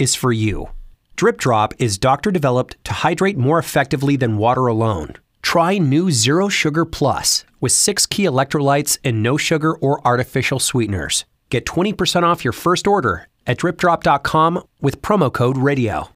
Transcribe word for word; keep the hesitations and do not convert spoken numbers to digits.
is for you. Drip Drop is doctor-developed to hydrate more effectively than water alone. Try new Zero Sugar Plus with six key electrolytes and no sugar or artificial sweeteners. Get twenty percent off your first order at drip drop dot com with promo code radio.